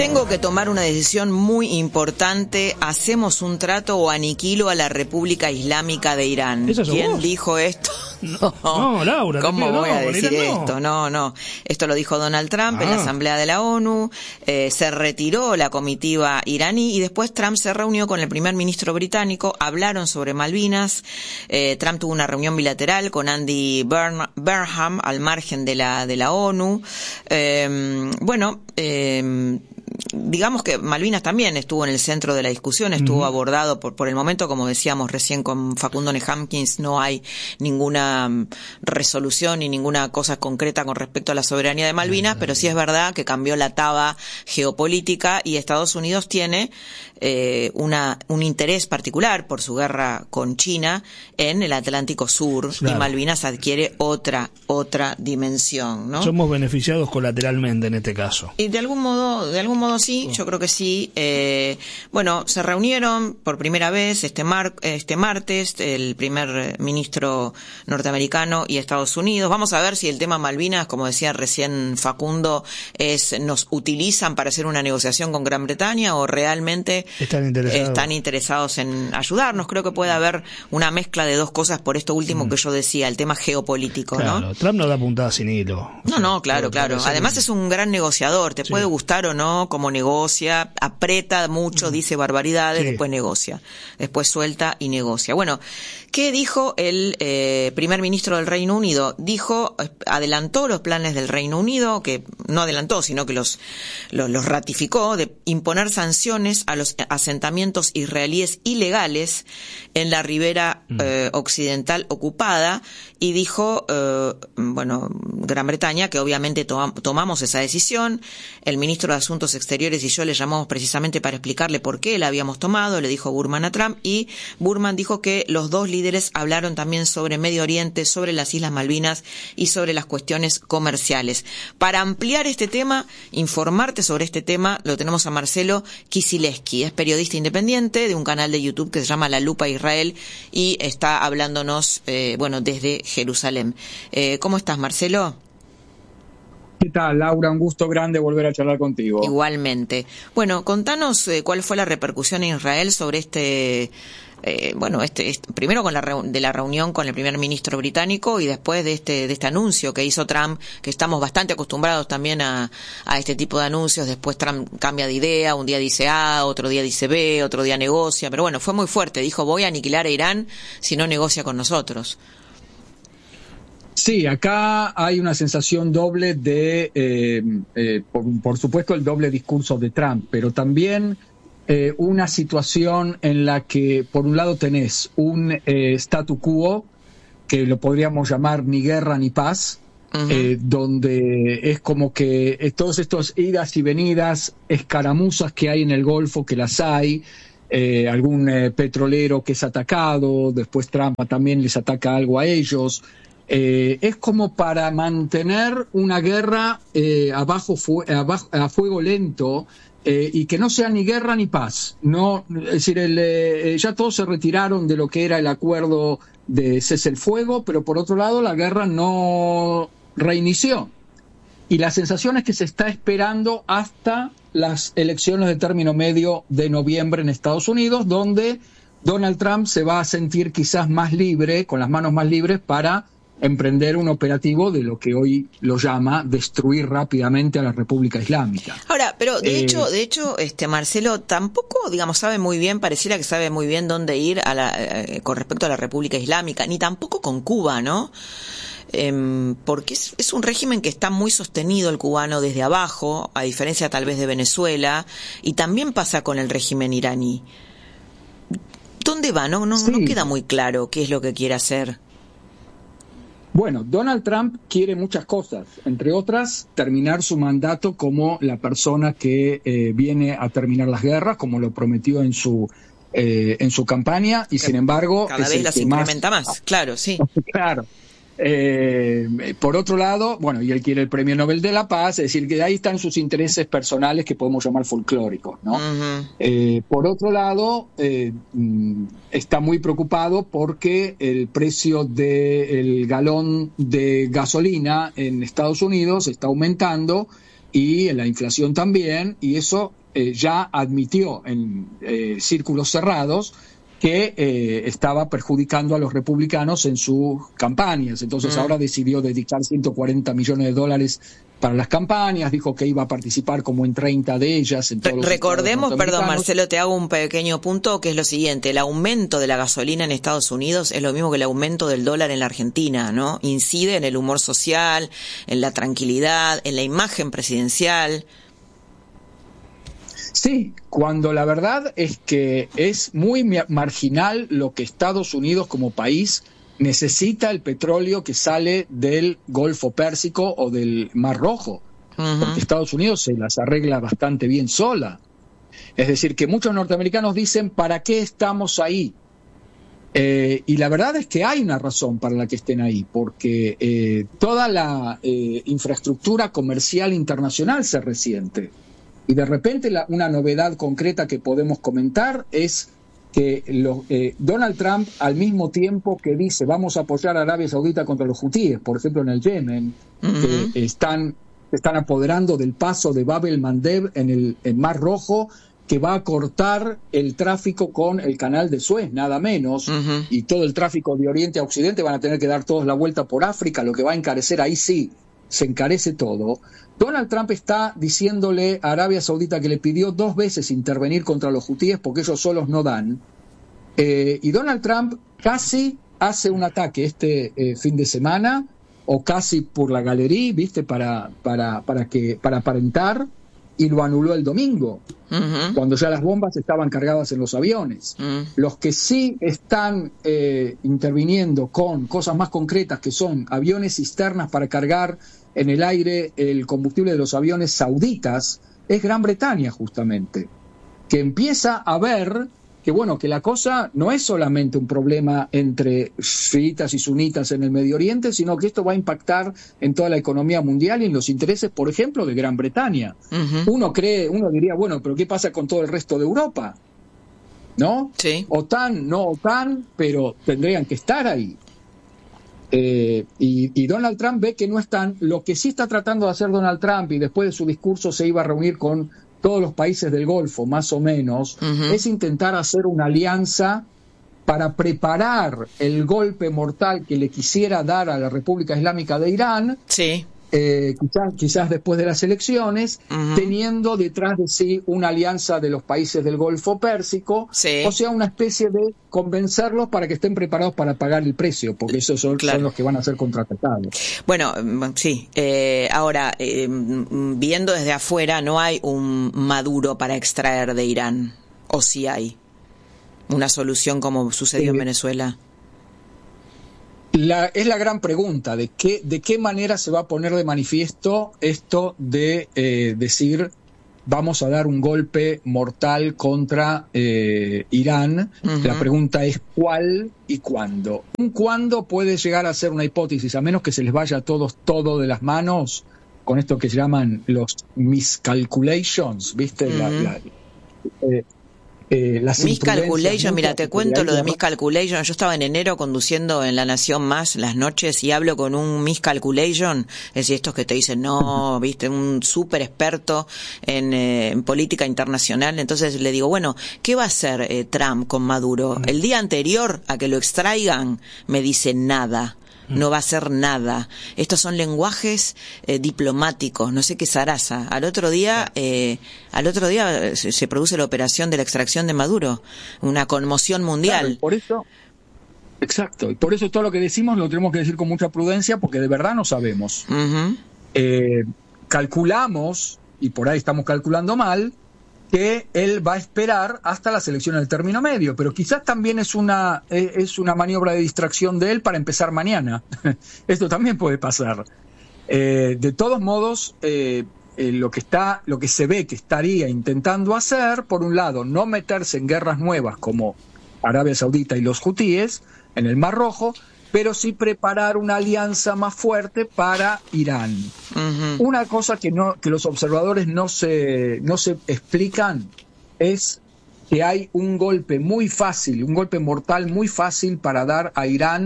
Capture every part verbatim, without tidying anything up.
Tengo que tomar una decisión muy importante. ¿Hacemos un trato o aniquilo a la República Islámica de Irán? ¿Quién vos? dijo esto? No, no, Laura. ¿Cómo pido, voy no, a decir Irán, esto? No, no. Esto lo dijo Donald Trump ah. en la Asamblea de la ONU. Eh, se retiró la comitiva iraní y después Trump se reunió con el primer ministro británico. Hablaron sobre Malvinas. Eh, Trump tuvo una reunión bilateral con Andy Bern- Burnham al margen de la de la ONU. Eh, bueno, eh, digamos que Malvinas también estuvo en el centro de la discusión, estuvo uh-huh. abordado por, por el momento, como decíamos recién con Facundo Nehamkins, no hay ninguna um, resolución ni ninguna cosa concreta con respecto a la soberanía de Malvinas, uh-huh. pero sí es verdad que cambió la taba geopolítica y Estados Unidos tiene eh, una un interés particular por su guerra con China en el Atlántico Sur, claro. y Malvinas adquiere otra otra dimensión, ¿no? Somos beneficiados colateralmente en este caso. Y de algún modo, de algún modo sí, yo creo que sí. Eh, bueno, se reunieron por primera vez este mar, este martes el primer ministro norteamericano y Estados Unidos. Vamos a ver si el tema Malvinas, como decía recién Facundo, es nos utilizan para hacer una negociación con Gran Bretaña o realmente están interesados, están interesados en ayudarnos. Creo que puede haber una mezcla de dos cosas por esto último mm. que yo decía, el tema geopolítico, claro, ¿no? Trump no da puntada sin hilo. No, sea, no, claro, claro. Además es un gran negociador, te sí. puede gustar o no cómo negocia, aprieta mucho, mm. dice barbaridades, sí. después negocia, después suelta y negocia. Bueno, ¿qué dijo el eh, primer ministro del Reino Unido? Dijo, adelantó los planes del Reino Unido, que no adelantó, sino que los, los, los ratificó, de imponer sanciones a los asentamientos israelíes ilegales en la ribera mm. eh, occidental ocupada, y dijo, eh, bueno, Gran Bretaña, que obviamente to- tomamos esa decisión. El ministro de Asuntos Exteriores y yo le llamamos precisamente para explicarle por qué la habíamos tomado, le dijo Burman a Trump, y Burman dijo que los dos líderes hablaron también sobre Medio Oriente, sobre las Islas Malvinas y sobre las cuestiones comerciales. Para ampliar este tema, informarte sobre este tema, lo tenemos a Marcelo Kicilevsky, es periodista independiente de un canal de YouTube que se llama La Lupa Israel y está hablándonos, eh, bueno, desde Jerusalén. Eh, ¿Cómo estás, Marcelo? ¿Qué tal, Laura? Un gusto grande volver a charlar contigo. Igualmente. Bueno, contanos eh, cuál fue la repercusión en Israel sobre este, eh, bueno, este, este primero con la reu- de la reunión con el primer ministro británico y después de este de este anuncio que hizo Trump, que estamos bastante acostumbrados también a, a este tipo de anuncios. Después Trump cambia de idea, un día dice A, otro día dice B, otro día negocia, pero bueno, fue muy fuerte. Dijo, voy a aniquilar a Irán si no negocia con nosotros. Sí, acá hay una sensación doble de, eh, eh, por, por supuesto, el doble discurso de Trump, pero también eh, una situación en la que, por un lado, tenés un eh, statu quo, que lo podríamos llamar ni guerra ni paz, uh-huh. eh, donde es como que eh, todos estos idas y venidas, escaramuzas que hay en el Golfo, que las hay, eh, algún eh, petrolero que es atacado, después Trump también les ataca algo a ellos. Eh, es como para mantener una guerra eh, abajo, fu- abajo a fuego lento eh, y que no sea ni guerra ni paz. No, es decir, el, eh, ya todos se retiraron de lo que era el acuerdo de cese el fuego, pero por otro lado la guerra no reinició. Y la sensación es que se está esperando hasta las elecciones de término medio de noviembre en Estados Unidos, donde Donald Trump se va a sentir quizás más libre, con las manos más libres para emprender un operativo de lo que hoy lo llama destruir rápidamente a la República Islámica. Ahora, pero de eh, hecho, de hecho, este Marcelo tampoco, digamos, sabe muy bien, pareciera que sabe muy bien dónde ir a la, eh, con respecto a la República Islámica, ni tampoco con Cuba, ¿no? Eh, porque es, es un régimen que está muy sostenido el cubano desde abajo, a diferencia tal vez de Venezuela, y también pasa con el régimen iraní. ¿Dónde va? No, no, sí. no queda muy claro qué es lo que quiere hacer. Bueno, Donald Trump quiere muchas cosas, entre otras, terminar su mandato como la persona que eh, viene a terminar las guerras, como lo prometió en su eh, en su campaña, y sin embargo... Cada vez las incrementa más, más, claro, sí. Claro. Eh, por otro lado, bueno, y él quiere el Premio Nobel de la Paz, es decir, que ahí están sus intereses personales que podemos llamar folclóricos, ¿no? Uh-huh. Eh, por otro lado, eh, está muy preocupado porque el precio del galón de gasolina en Estados Unidos está aumentando y la inflación también, y eso eh, ya admitió en eh, círculos cerrados que eh, estaba perjudicando a los republicanos en sus campañas. Entonces mm. ahora decidió dedicar ciento cuarenta millones de dólares para las campañas, dijo que iba a participar como en treinta de ellas. En todos los Recordemos, perdón Marcelo, te hago un pequeño punto, que es lo siguiente: el aumento de la gasolina en Estados Unidos es lo mismo que el aumento del dólar en la Argentina, ¿no? Incide en el humor social, en la tranquilidad, en la imagen presidencial. Sí, cuando la verdad es que es muy marginal lo que Estados Unidos como país necesita el petróleo que sale del Golfo Pérsico o del Mar Rojo, uh-huh. porque Estados Unidos se las arregla bastante bien sola. Es decir, que muchos norteamericanos dicen, ¿para qué estamos ahí? Eh, y la verdad es que hay una razón para la que estén ahí, porque eh, toda la eh, infraestructura comercial internacional se resiente. Y de repente la, una novedad concreta que podemos comentar es que lo, eh, Donald Trump, al mismo tiempo que dice vamos a apoyar a Arabia Saudita contra los hutíes, por ejemplo en el Yemen, uh-huh. que están, están apoderando del paso de Bab el-Mandeb en el, el Mar Rojo, que va a cortar el tráfico con el canal de Suez, nada menos, uh-huh. y todo el tráfico de Oriente a Occidente van a tener que dar todos la vuelta por África, lo que va a encarecer, ahí sí, se encarece todo. Donald Trump está diciéndole a Arabia Saudita, que le pidió dos veces intervenir contra los hutíes porque ellos solos no dan, eh, y Donald Trump casi hace un ataque este eh, fin de semana, o casi por la galería, ¿viste? Para, para, para, que, para aparentar, y lo anuló el domingo, uh-huh. cuando ya las bombas estaban cargadas en los aviones. Uh-huh. Los que sí están eh, interviniendo con cosas más concretas, que son aviones cisternas para cargar en el aire el combustible de los aviones sauditas, es Gran Bretaña justamente, que empieza a ver que bueno, que la cosa no es solamente un problema entre chiitas y sunitas en el Medio Oriente, sino que esto va a impactar en toda la economía mundial y en los intereses, por ejemplo, de Gran Bretaña. Uh-huh. Uno cree, uno diría, bueno, pero ¿qué pasa con todo el resto de Europa? ¿No? Sí. OTAN, no OTAN, pero tendrían que estar ahí. Eh, y, y Donald Trump ve que no están. Lo que sí está tratando de hacer Donald Trump, y después de su discurso se iba a reunir con todos los países del Golfo, más o menos, uh-huh. es intentar hacer una alianza para preparar el golpe mortal que le quisiera dar a la República Islámica de Irán, sí. eh, quizás, quizás después de las elecciones, uh-huh. teniendo detrás de sí una alianza de los países del Golfo Pérsico, sí. o sea, una especie de convencerlos para que estén preparados para pagar el precio, porque esos son, claro. son los que van a ser contraatacados. Bueno, sí. Eh, ahora, eh, viendo desde afuera, no hay un Maduro para extraer de Irán, ¿o sí hay una solución como sucedió eh, en Venezuela? La, es la gran pregunta, de qué, de qué manera se va a poner de manifiesto esto de eh, decir vamos a dar un golpe mortal contra eh, Irán. Uh-huh. La pregunta es cuál y cuándo. Un cuándo puede llegar a ser una hipótesis, a menos que se les vaya a todos todo de las manos con esto que se llaman los miscalculations, ¿viste? Uh-huh. la, la, eh, Eh, Miscalculation, mira, te cuento lo de Miscalculation. Yo estaba en enero conduciendo en La Nación Más las noches y hablo con un Miscalculation, es decir, estos que te dicen, no, viste, un súper experto en, eh, en política internacional. Entonces le digo, bueno, ¿qué va a hacer eh, Trump con Maduro? El día anterior a que lo extraigan, me dice nada. No va a hacer nada. Estos son lenguajes eh, diplomáticos, no sé qué zaraza. Al otro día, eh, al otro día se, se produce la operación de la extracción de Maduro, una conmoción mundial. Claro, por eso, exacto. Y por eso todo lo que decimos lo tenemos que decir con mucha prudencia, porque de verdad no sabemos. Uh-huh. Eh, calculamos, y por ahí estamos calculando mal, que él va a esperar hasta la selección del término medio, pero quizás también es una es una maniobra de distracción de él para empezar mañana. Esto también puede pasar. Eh, de todos modos, eh, eh, lo que está, lo que se ve que estaría intentando hacer, por un lado, no meterse en guerras nuevas como Arabia Saudita y los hutíes en el Mar Rojo, pero sí preparar una alianza más fuerte para Irán. Uh-huh. Una cosa que no que los observadores no se no se explican es que hay un golpe muy fácil, un golpe mortal muy fácil para dar a Irán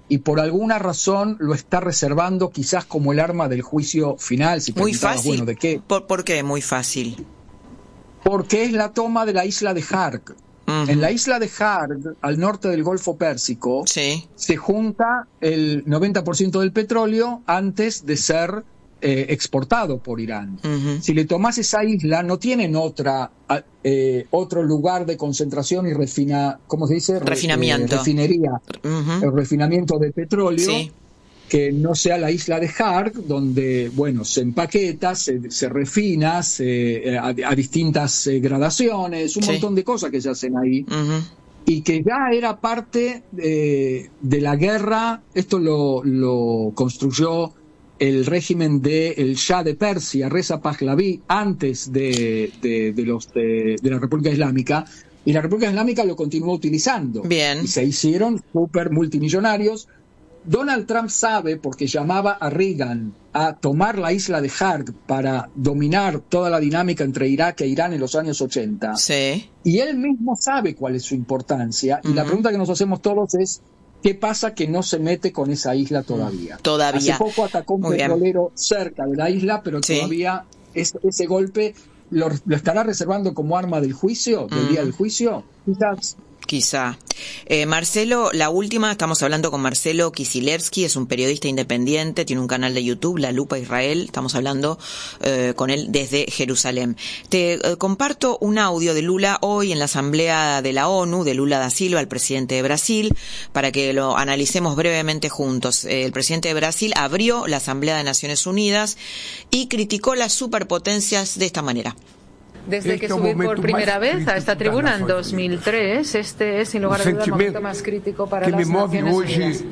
y por alguna razón lo está reservando quizás como el arma del juicio final. Si muy fácil. Bueno, ¿de qué? ¿Por, ¿Por qué muy fácil? Porque es la toma de la isla de Harg. Uh-huh. En la isla de Harg, al norte del Golfo Pérsico, sí. se junta el noventa por ciento del petróleo antes de ser eh, exportado por Irán. Uh-huh. Si le tomás esa isla, no tienen otra eh, otro lugar de concentración y refina, ¿cómo se dice? Refinamiento. Eh, refinería, uh-huh. el refinamiento de petróleo. Sí. Que no sea la isla de Harg, donde, bueno, se empaqueta, se, se refina, se, a, a distintas eh, gradaciones, un sí. montón de cosas que se hacen ahí, uh-huh. y que ya era parte de, de la guerra. Esto lo, lo construyó el régimen del Shah de Persia, Reza Pahlaví, antes de, de, de, los, de, de la República Islámica, y la República Islámica lo continuó utilizando. Bien. Y se hicieron súper multimillonarios. Donald Trump sabe, porque llamaba a Reagan a tomar la isla de Harg para dominar toda la dinámica entre Irak e Irán en los años ochenta. Sí. Y él mismo sabe cuál es su importancia. Y uh-huh. la pregunta que nos hacemos todos es, ¿qué pasa que no se mete con esa isla todavía? Todavía. Hace poco atacó un Muy petrolero bien. cerca de la isla, pero sí. todavía es, ese golpe lo, lo estará reservando como arma del juicio, del uh-huh. día del juicio. Quizás... Quizá. Eh, Marcelo, la última, estamos hablando con Marcelo Kisilevsky, es un periodista independiente, tiene un canal de YouTube, La Lupa Israel, estamos hablando eh, con él desde Jerusalén. Te eh, comparto un audio de Lula hoy en la Asamblea de la ONU, de Lula da Silva, el presidente de Brasil, para que lo analicemos brevemente juntos. Eh, el presidente de Brasil abrió la Asamblea de Naciones Unidas y criticó las superpotencias de esta manera. Desde que subí por primera vez a esta tribuna en dos mil tres, este es sin lugar a dudas el momento más crítico para las Naciones Unidas.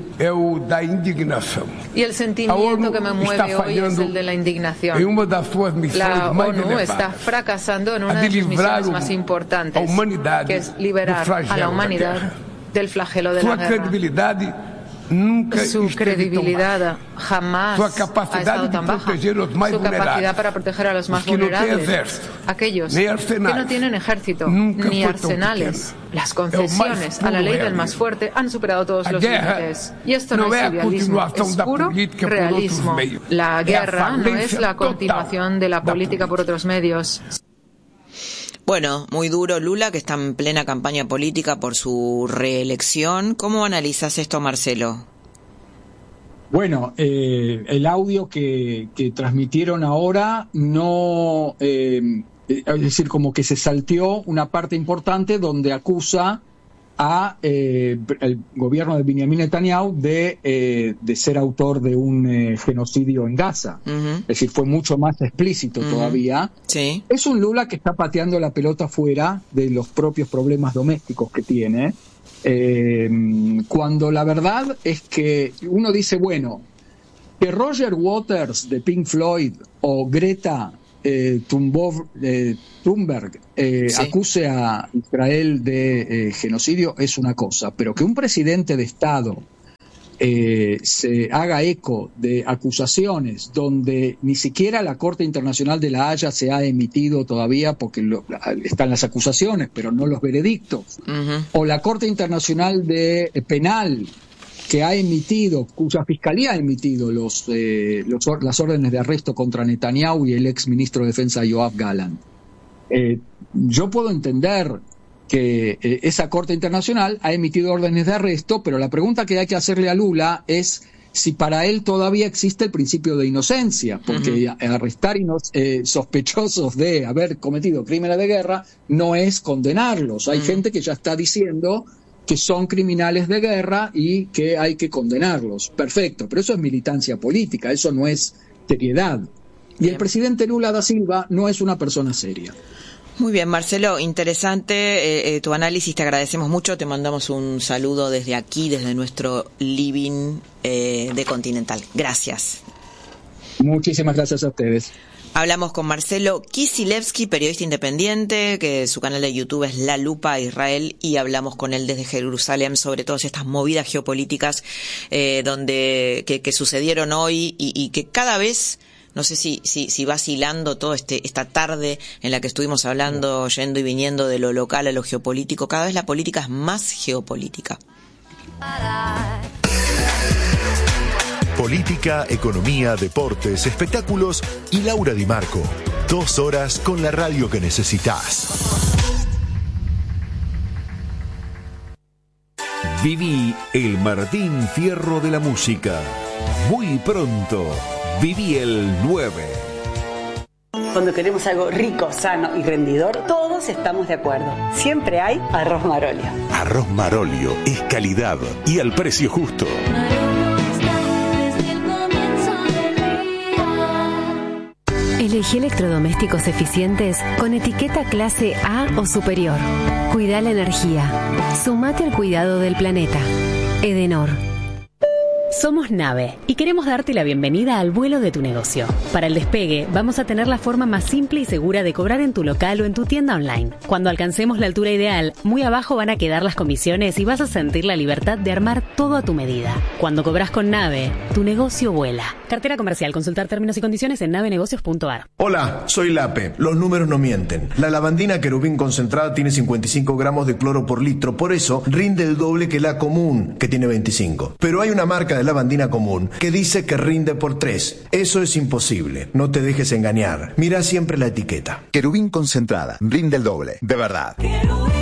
Y el sentimiento que me mueve hoy es el de la indignación. La ONU está fracasando en una de sus misiones más importantes, que es liberar a la humanidad del flagelo de la guerra. Su credibilidad jamás ha estado tan baja. Su capacidad para proteger a los más vulnerables, aquellos que no tienen ejército ni arsenales. Las concesiones a la ley del más fuerte han superado todos los límites. Y esto no es idealismo, es puro realismo. La guerra no es la continuación de la política por otros medios. Bueno, muy duro Lula, que está en plena campaña política por su reelección. ¿Cómo analizas esto, Marcelo? Bueno, eh, el audio que, que transmitieron ahora no... Eh, es decir, como que se salteó una parte importante donde acusa a eh, el gobierno de Benjamin Netanyahu de, eh, de ser autor de un eh, genocidio en Gaza. Uh-huh. Es decir, fue mucho más explícito uh-huh. todavía. Sí. Es un Lula que está pateando la pelota fuera de los propios problemas domésticos que tiene, eh, cuando la verdad es que uno dice, bueno, que Roger Waters de Pink Floyd o Greta Eh, Thunberg, eh, Thunberg eh, sí. acuse a Israel de eh, genocidio es una cosa, pero que un presidente de Estado eh, se haga eco de acusaciones donde ni siquiera la Corte Internacional de la Haya se ha emitido todavía, porque lo, están las acusaciones, pero no los veredictos, uh-huh. o la Corte Internacional de eh, Penal, que ha emitido, cuya fiscalía ha emitido los, eh, los las órdenes de arresto contra Netanyahu y el ex ministro de Defensa Yoav Gallant. Eh, yo puedo entender que eh, esa Corte Internacional ha emitido órdenes de arresto, pero la pregunta que hay que hacerle a Lula es si para él todavía existe el principio de inocencia, porque uh-huh. arrestar inos, eh, sospechosos de haber cometido crímenes de guerra no es condenarlos. Hay uh-huh. gente que ya está diciendo que son criminales de guerra y que hay que condenarlos. Perfecto, pero eso es militancia política, eso no es seriedad. Y Bien. El presidente Lula da Silva no es una persona seria. Muy bien, Marcelo, interesante eh, eh, tu análisis, te agradecemos mucho, te mandamos un saludo desde aquí, desde nuestro living eh, de Continental. Gracias. Muchísimas gracias a ustedes. Hablamos con Marcelo Kisilevsky, periodista independiente, que su canal de YouTube es La Lupa Israel, y hablamos con él desde Jerusalén sobre todas estas movidas geopolíticas eh, donde que, que sucedieron hoy y, y que cada vez, no sé si si, si vacilando todo este esta tarde en la que estuvimos hablando, yendo y viniendo de lo local a lo geopolítico, cada vez la política es más geopolítica. Política, economía, deportes, espectáculos y Laura Di Marco. Dos horas con la radio que necesitas. Viví el Martín Fierro de la música. Muy pronto, viví el nueve. Cuando queremos algo rico, sano y rendidor, todos estamos de acuerdo. Siempre hay arroz Marolio. Arroz Marolio es calidad y al precio justo. Elegí electrodomésticos eficientes con etiqueta clase A o superior. Cuida la energía. Sumate al cuidado del planeta. Edenor. Somos Nave y queremos darte la bienvenida al vuelo de tu negocio. Para el despegue, vamos a tener la forma más simple y segura de cobrar en tu local o en tu tienda online. Cuando alcancemos la altura ideal, muy abajo van a quedar las comisiones y vas a sentir la libertad de armar todo a tu medida. Cuando cobras con Nave, tu negocio vuela. Cartera comercial. Consultar términos y condiciones en navenegocios punto a r. Hola, soy Lape. Los números no mienten. La lavandina Querubín concentrada tiene cincuenta y cinco gramos de cloro por litro, por eso rinde el doble que la común, que tiene veinticinco. Pero hay una marca de lavandina común que dice que rinde por tres. Eso es imposible. No te dejes engañar. Mira siempre la etiqueta. Querubín concentrada. Rinde el doble. De verdad.